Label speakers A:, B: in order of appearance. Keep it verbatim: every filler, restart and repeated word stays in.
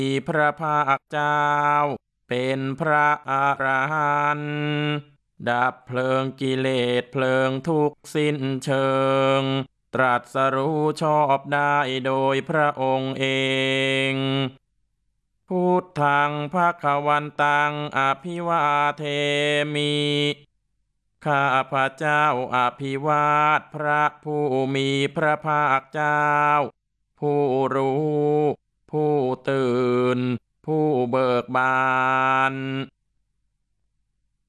A: พระภาคเจ้าเป็นพระอรหันต์ดับเพลิงกิเลสเพลิงทุกข์สิ้นเชิงตรัสรู้ชอบได้โดยพระองค์เองพุทธังภควันตังอภิวาเทมิข้าพระเจ้าอภิวาทพระผู้มีพระภาคเจ้าผู้รู้ผู้ตื่นผู้เบิกบาน